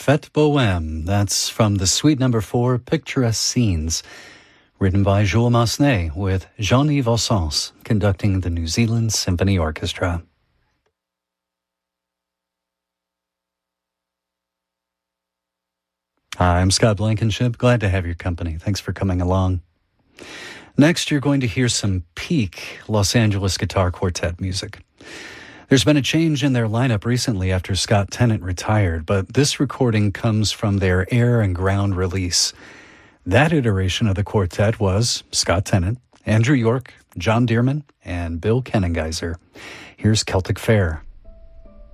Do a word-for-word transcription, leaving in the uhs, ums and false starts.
Fête Bohème. That's from the suite number four, Picturesque Scenes, written by Jules Massenet, with Jean-Yves Ossens conducting the New Zealand Symphony Orchestra. Hi, I'm Scott Blankenship. Glad to have your company. Thanks for coming along. Next, you're going to hear some peak Los Angeles Guitar Quartet music. There's been a change in their lineup recently after Scott Tennant retired, but this recording comes from their Air and Ground release. That iteration of the quartet was Scott Tennant, Andrew York, John Dearman, and Bill Kennengeiser. Here's Celtic Fair.